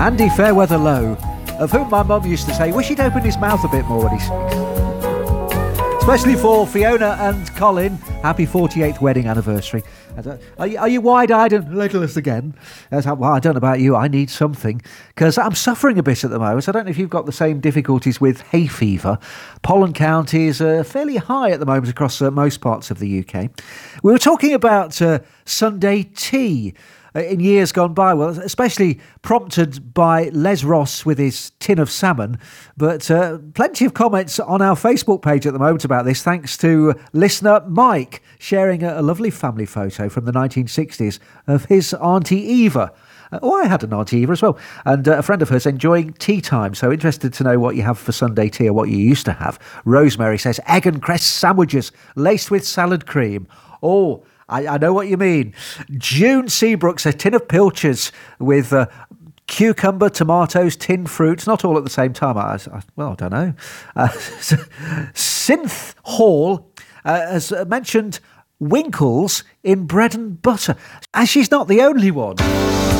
Andy Fairweather Lowe, of whom my mum used to say, wish he'd open his mouth a bit more when he sings. Especially for Fiona and Colin, happy 48th wedding anniversary. Are you wide-eyed and legless again? Well, I don't know about you, I need something, because I'm suffering a bit at the moment. I don't know if you've got the same difficulties with hay fever. Pollen count is fairly high at the moment across most parts of the UK. We were talking about Sunday tea in years gone by, well, especially prompted by Les Ross with his tin of salmon, but plenty of comments on our Facebook page at the moment about this, thanks to listener Mike sharing a lovely family photo from the 1960s of his Auntie Eva. I had an Auntie Eva as well, and a friend of hers enjoying tea time, so interested to know what you have for Sunday tea or what you used to have. Rosemary says, egg and cress sandwiches laced with salad cream. Oh, I know what you mean. June Seabrook says tin of pilchards with cucumber, tomatoes, tinned fruits, not all at the same time. I don't know. Synth Hall has mentioned winkles in bread and butter. And she's not the only one.